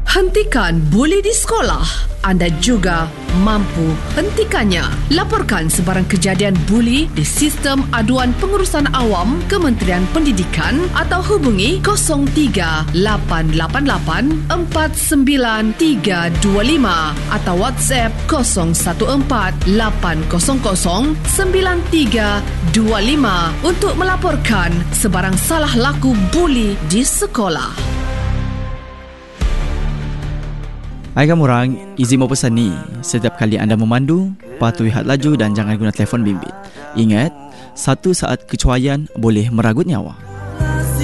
Hentikan buli di sekolah. Anda juga mampu hentikannya. Laporkan sebarang kejadian buli di Sistem Aduan Pengurusan Awam Kementerian Pendidikan atau hubungi 03-888-49325 atau WhatsApp 014-800-9325 untuk melaporkan sebarang salah laku buli di sekolah. Hai kamu orang, izin mau pesan ni. Setiap kali anda memandu, patuhi had laju dan jangan guna telefon bimbit. Ingat, satu saat kecuaian boleh meragut nyawa.